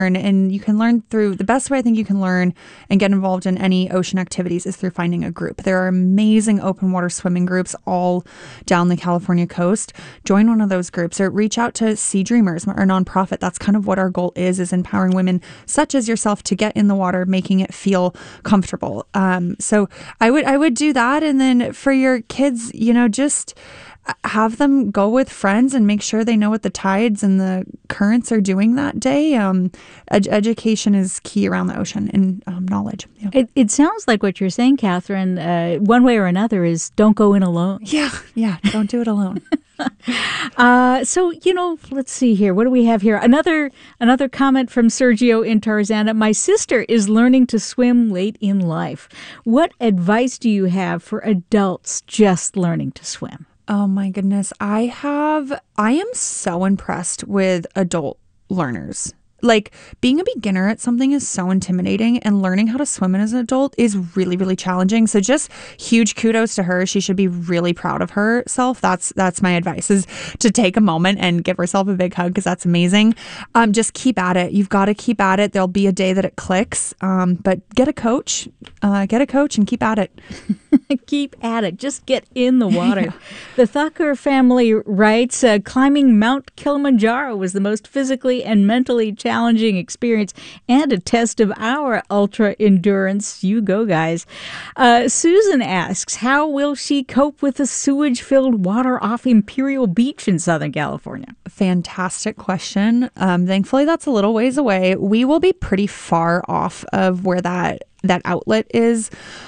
And you can learn through the best way I think you can learn and get involved in any ocean activities is through finding a group. There are amazing open water swimming groups all down the California coast. Join one of those groups or reach out to Sea Dreamers, our nonprofit. That's kind of what our goal is empowering women such as yourself to get in the water, making it feel comfortable. So I would do that. And then for your kids, just have them go with friends and make sure they know what the tides and the currents are doing that day. Education is key around the ocean and knowledge. Yeah. It sounds like what you're saying, Catherine, one way or another is don't go in alone. Yeah. Don't do it alone. So, let's see here. What do we have here? Another comment from Sergio in Tarzana. My sister is learning to swim late in life. What advice do you have for adults just learning to swim? Oh my goodness. I am so impressed with adult learners. Like being a beginner at something is so intimidating, and learning how to swim as an adult is really, really challenging. So just huge kudos to her. She should be really proud of herself. That's my advice, is to take a moment and give herself a big hug, because that's amazing. Just keep at it. You've got to keep at it. There'll be a day that it clicks. But get a coach and keep at it. Keep at it. Just get in the water. Yeah. The Thakur family writes, climbing Mount Kilimanjaro was the most physically and mentally challenging experience and a test of our ultra endurance. You go, guys. Susan asks, how will she cope with the sewage-filled water off Imperial Beach in Southern California? Fantastic question. Thankfully, that's a little ways away. We will be pretty far off of where that outlet is.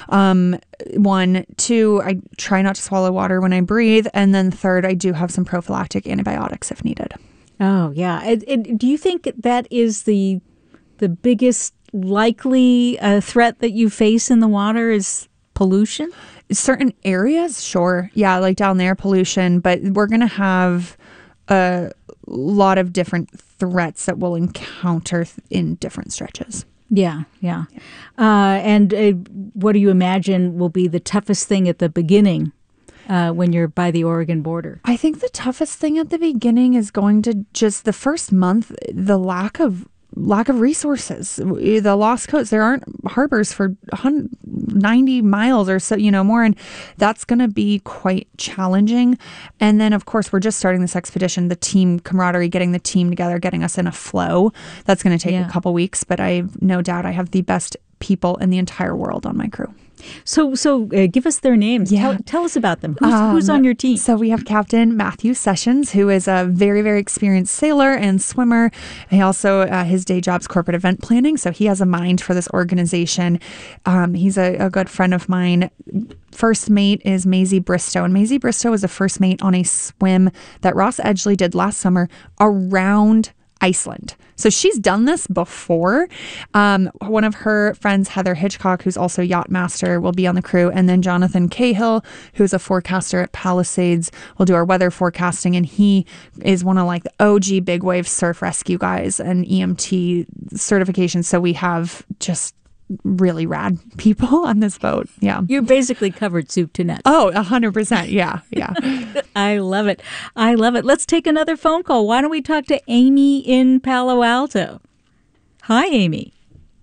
1, 2, I try not to swallow water when I breathe. And then 3rd, I do have some prophylactic antibiotics if needed. Oh, yeah. Do you think that is the biggest likely threat that you face in the water is pollution? Certain areas, sure. Yeah, like down there, pollution. But we're going to have a lot of different threats that we'll encounter in different stretches. Yeah. And what do you imagine will be the toughest thing at the beginning when you're by the Oregon border? I think the toughest thing at the beginning is going to just the first month, the lack of resources. The Lost Coast, there aren't harbors for 90 miles or so, more, and that's going to be quite challenging. And then, of course, we're just starting this expedition, the team camaraderie, getting the team together, getting us in a flow. That's going to take a couple weeks, but I've no doubt I have the best people in the entire world on my crew. So give us their names. Yeah. Tell us about them. Who's on your team? So we have Captain Matthew Sessions, who is a very, very experienced sailor and swimmer. He also, his day job's corporate event planning, so he has a mind for this organization. He's a good friend of mine. First mate is Maisie Bristow, and Maisie Bristow was a first mate on a swim that Ross Edgley did last summer around Iceland. So she's done this before. One of her friends, Heather Hitchcock, who's also yacht master, will be on the crew. And then Jonathan Cahill, who's a forecaster at Palisades, will do our weather forecasting. And he is one of the OG big wave surf rescue guys and EMT certification. So we have just really rad people on this boat. Yeah. You're basically covered soup to nuts. Oh, 100%. Yeah. I love it. Let's take another phone call. Why don't we talk to Amy in Palo Alto? Hi, Amy.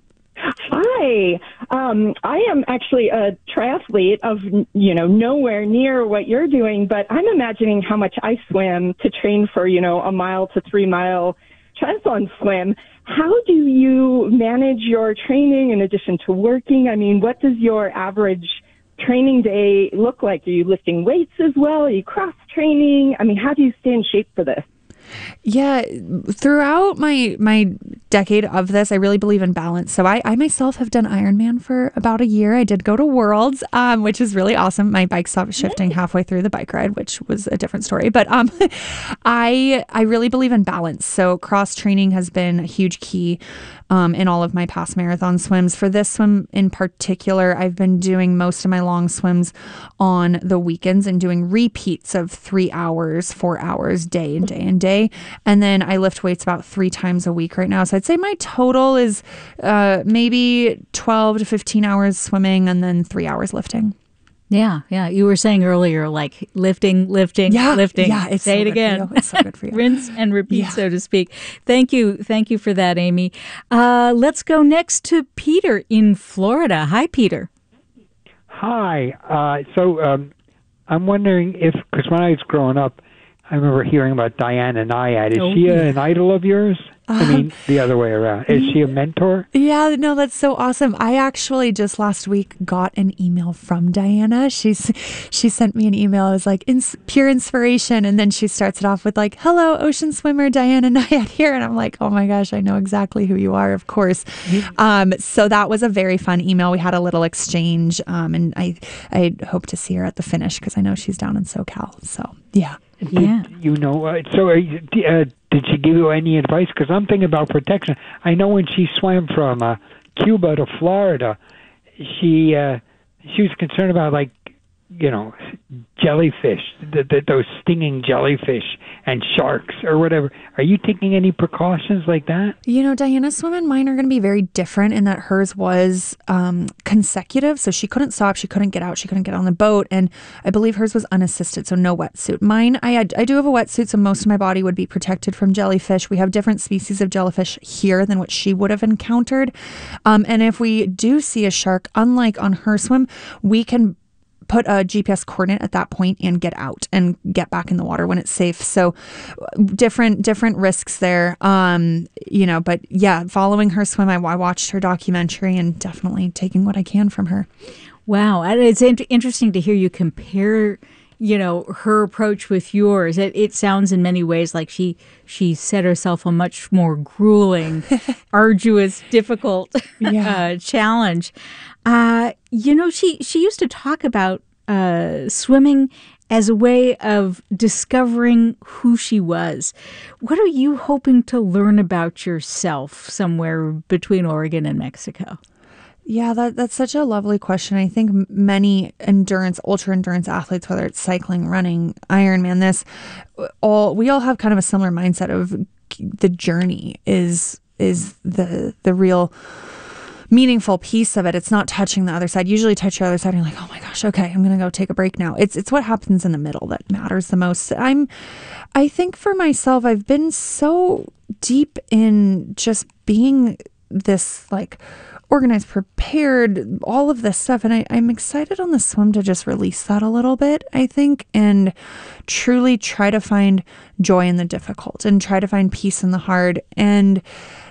Hi. I am actually a triathlete of, nowhere near what you're doing, but I'm imagining how much I swim to train for, a mile to 3 mile triathlon swim. How do you manage your training in addition to working? I mean, what does your average training day look like? Are you lifting weights as well? Are you cross training? I mean, how do you stay in shape for this? Yeah, throughout my decade of this, I really believe in balance. So I myself have done Ironman for about a year. I did go to Worlds, which is really awesome. My bike stopped shifting halfway through the bike ride, which was a different story. But I really believe in balance. So cross training has been a huge key in all of my past marathon swims. For this swim in particular, I've been doing most of my long swims on the weekends and doing repeats of 3 hours, 4 hours, day and day and day. And then I lift weights about 3 times a week right now. So I'd say my total is maybe 12 to 15 hours swimming and then 3 hours lifting. Yeah, yeah. You were saying earlier, like lifting, lifting. Yeah, it's Say so it good for again. you. It's so good for you. Rinse and repeat, Yeah. so to speak. Thank you for that, Amy. Let's go next to Peter in Florida. Hi, Peter. Hi. I'm wondering if, because when I was growing up, I remember hearing about Diana Nyad. Is she an idol of yours? I mean, the other way around. Is she a mentor? Yeah, no, that's so awesome. I actually just last week got an email from Diana. She sent me an email. It was like pure inspiration, and then she starts it off with like, "Hello, ocean swimmer Diana Nyad here," and I'm like, "Oh my gosh, I know exactly who you are, of course." So that was a very fun email. We had a little exchange, and I hope to see her at the finish because I know she's down in SoCal. So yeah. Yeah. Did she give you any advice? Because I'm thinking about protection. I know when she swam from Cuba to Florida, she was concerned about jellyfish, those stinging jellyfish and sharks or whatever. Are you taking any precautions like that? Diana's swim and mine are going to be very different in that hers was consecutive. So she couldn't stop. She couldn't get out. She couldn't get on the boat. And I believe hers was unassisted. So no wetsuit. Mine, I do have a wetsuit. So most of my body would be protected from jellyfish. We have different species of jellyfish here than what she would have encountered. And if we do see a shark, unlike on her swim, we can put a GPS coordinate at that point and get out and get back in the water when it's safe. So different risks there. But yeah, following her swim, I watched her documentary and definitely taking what I can from her. Wow. And it's interesting to hear you compare, her approach with yours. It sounds in many ways like she set herself a much more grueling, arduous, difficult challenge. She used to talk about swimming as a way of discovering who she was. What are you hoping to learn about yourself somewhere between Oregon and Mexico? Yeah, that's such a lovely question. I think many ultra endurance athletes, whether it's cycling, running, Ironman, we all have kind of a similar mindset of the journey is the real meaningful piece of it. It's not touching the other side. Usually touch the other side and you're like, oh my gosh, okay, I'm going to go take a break now. It's what happens in the middle that matters the most. I think for myself, I've been so deep in just being this organized, prepared, all of this stuff. And I'm excited on the swim to just release that a little bit, I think, and truly try to find joy in the difficult and try to find peace in the hard and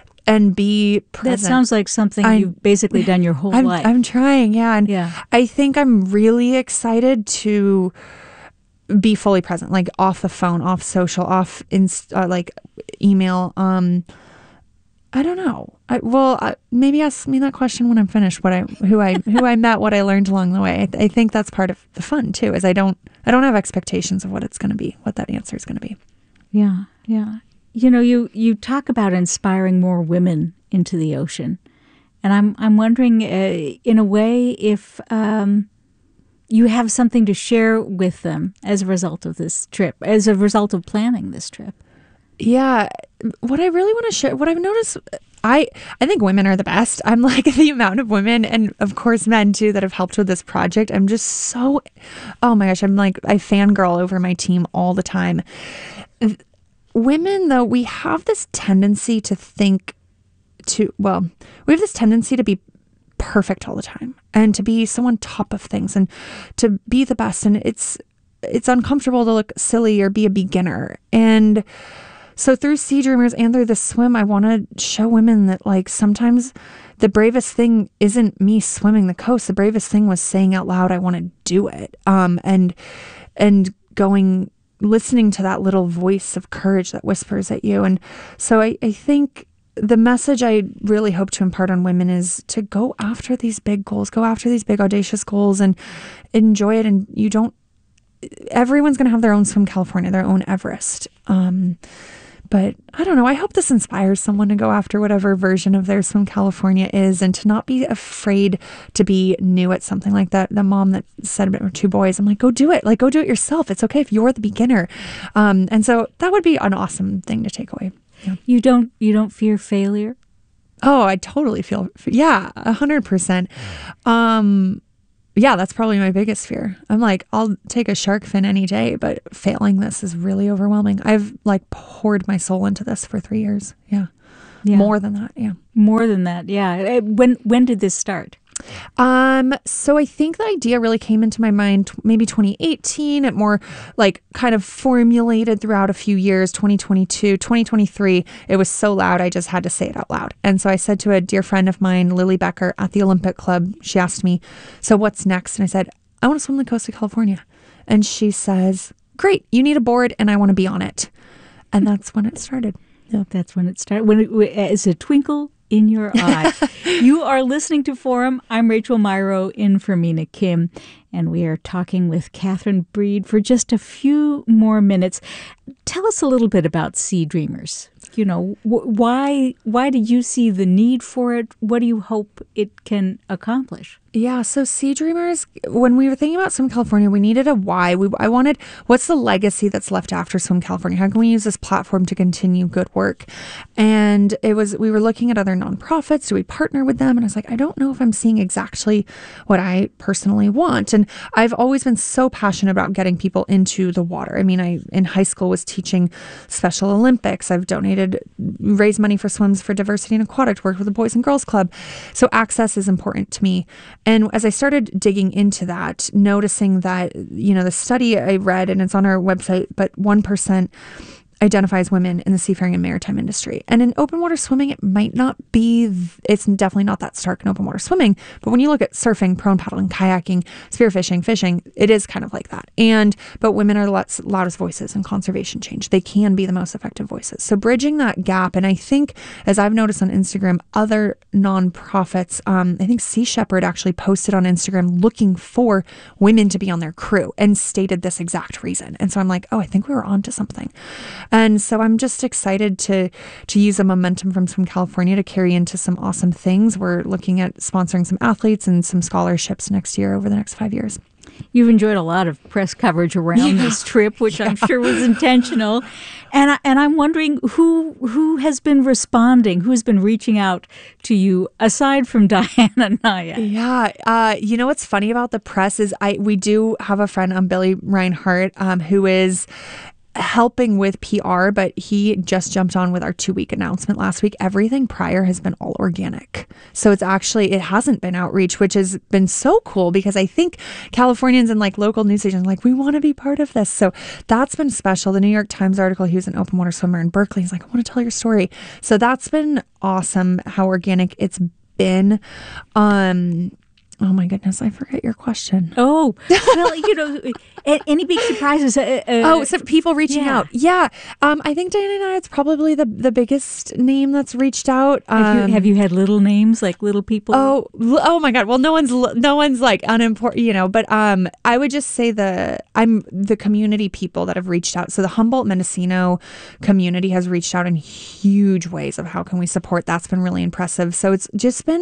be present. That sounds like something you've basically done your whole life. I'm trying, yeah. And I think I'm really excited to be fully present, like off the phone, off social, off email. I don't know. Maybe ask me that question when I'm finished. Who I met, what I learned along the way. I think that's part of the fun too. Is I don't have expectations of what it's going to be, what that answer is going to be. Yeah, yeah. You talk about inspiring more women into the ocean, and I'm wondering, in a way, if you have something to share with them as a result of this trip, as a result of planning this trip. Yeah, what I really want to share, what I've noticed, I think women are the best. I'm like the amount of women and of course men too that have helped with this project. I'm just so, oh my gosh, I fangirl over my team all the time. Women though, we have this tendency to be perfect all the time and to be so on top of things and to be the best. And it's uncomfortable to look silly or be a beginner. And so through Sea Dreamers and through the swim, I want to show women that sometimes the bravest thing isn't me swimming the coast. The bravest thing was saying out loud, I want to do it. And listening to that little voice of courage that whispers at you. And so I think the message I really hope to impart on women is to go after these big goals, go after these big audacious goals and enjoy it. And everyone's going to have their own Swim California, their own Everest. But I don't know. I hope this inspires someone to go after whatever version of their Swim California is and to not be afraid to be new at something like that. The mom that said it with 2 boys, I'm like, go do it. Go do it yourself. It's okay if you're the beginner. And so that would be an awesome thing to take away. Yeah. You don't fear failure? Oh, I totally feel, 100%. Yeah, that's probably my biggest fear. I'm like, I'll take a shark fin any day, but failing this is really overwhelming. I've like poured my soul into this for 3 years. Yeah. More than that. Yeah. More than that. Yeah. When did this start? So I think the idea really came into my mind maybe 2018. It more like kind of formulated throughout a few years, 2022, 2023. It was so loud, I just had to say it out loud. And so I said to a dear friend of mine, Lily Becker at the Olympic Club, she asked me, so what's next? And I said, I want to swim the coast of California. And she says, great, you need a board and I want to be on it. And that's when it started. No, that's when it started. When it's a twinkle in your eye. You are listening to Forum. I'm Rachel Myrow in for Mina Kim, and we are talking with Catherine Breed for just a few more minutes. Tell us a little bit about Sea Dreamers. You know, why do you see the need for it? What do you hope it can accomplish? Yeah, so Sea Dreamers, when we were thinking about Swim California, we needed a why. I wanted, what's the legacy that's left after Swim California? How can we use this platform to continue good work? And we were looking at other nonprofits. Do we partner with them? And I was like, I don't know if I'm seeing exactly what I personally want. And I've always been so passionate about getting people into the water. I mean, I in high school was teaching Special Olympics. I've raised money for Swims for Diversity and Aquatics, worked with the Boys and Girls Club. So access is important to me. And as I started digging into that, noticing that, you know, the study I read, and it's on our website, but 1% identifies women in the seafaring and maritime industry. And in open water swimming, it might not be, it's definitely not that stark in open water swimming. But when you look at surfing, prone paddling, kayaking, spearfishing, fishing, it is kind of like that. But women are the loudest voices in conservation change. They can be the most effective voices. So bridging that gap. And I think, as I've noticed on Instagram, other nonprofits, I think Sea Shepherd actually posted on Instagram looking for women to be on their crew and stated this exact reason. And so I'm like, oh, I think we were onto something. And so I'm just excited to use the momentum from Swim California to carry into some awesome things. We're looking at sponsoring some athletes and some scholarships next year over the next 5 years. You've enjoyed a lot of press coverage around this trip, which I'm sure was intentional. And I'm wondering who has been responding, who's been reaching out to you aside from Diana Naya. Yeah. You know what's funny about the press is we do have a friend, Billy Reinhart, who is helping with PR, but he just jumped on with our 2-week announcement last week. Everything prior has been all organic. So it hasn't been outreach, which has been so cool because I think Californians and like local news stations like, we want to be part of this. So that's been special. The New York Times article, he was an open water swimmer in Berkeley. He's like, I want to tell your story. So that's been awesome how organic it's been. Oh my goodness, I forget your question. Oh, well, you know, any big surprises? So people reaching out. Yeah. I think Diana and I, it's probably the biggest name that's reached out. Have you had little names, like little people? Oh my God. Well, no one's like unimportant, you know, but I would just say the community people that have reached out. So the Humboldt Mendocino community has reached out in huge ways of how can we support. That's been really impressive. So it's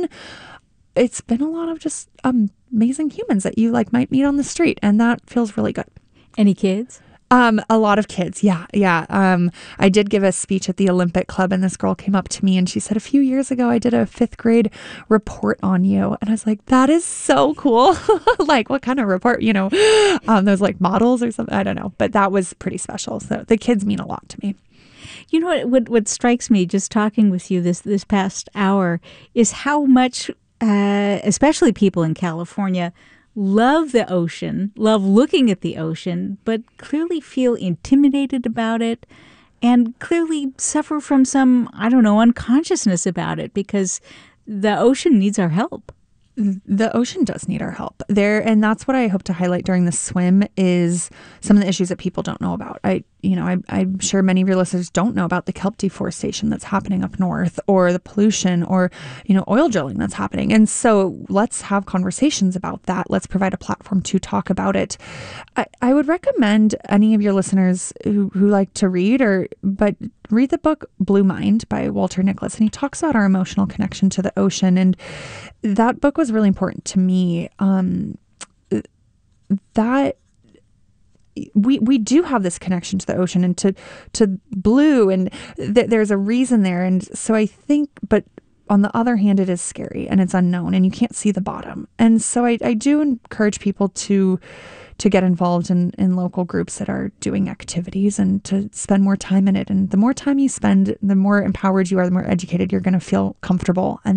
been a lot of just amazing humans that you like might meet on the street, and that feels really good. Any kids? A lot of kids. Yeah. I did give a speech at the Olympic Club, and this girl came up to me and she said, a few years ago, I did a 5th grade report on you. And I was like, that is so cool. Like, what kind of report, you know, those like models or something? I don't know, but that was pretty special. So the kids mean a lot to me. You know, what strikes me just talking with you this past hour is how much especially people in California, love the ocean, love looking at the ocean, but clearly feel intimidated about it and clearly suffer from some, unconsciousness about it because the ocean needs our help. The ocean does need our help there. And that's what I hope to highlight during the swim is some of the issues that people don't know about. I'm sure many of your listeners don't know about the kelp deforestation that's happening up north or the pollution or, oil drilling that's happening. And so let's have conversations about that. Let's provide a platform to talk about it. I would recommend any of your listeners who like to read but read the book Blue Mind by Walter Nicholas. And he talks about our emotional connection to the ocean. And that book was really important to me. That we do have this connection to the ocean and to blue, and there's a reason there. And so I think, but on the other hand, it is scary and it's unknown and you can't see the bottom. And so I do encourage people to get involved in local groups that are doing activities and to spend more time in it. And the more time you spend, the more empowered you are, the more educated you're going to feel comfortable. And